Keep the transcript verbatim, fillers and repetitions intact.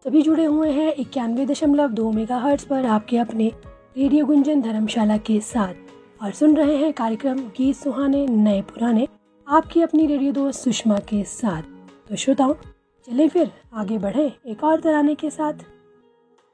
सभी जुड़े हुए हैं इक्यानवे दशमलव दो मेगा हर्ट्ज पर आपके अपने रेडियो गुंजन धर्मशाला के साथ और सुन रहे हैं कार्यक्रम गीत सुहाने नए पुराने आपकी अपनी रेडियो दोस्त सुषमा के साथ। तो श्रोताओं, चलें फिर आगे बढ़ें एक और तराने के साथ।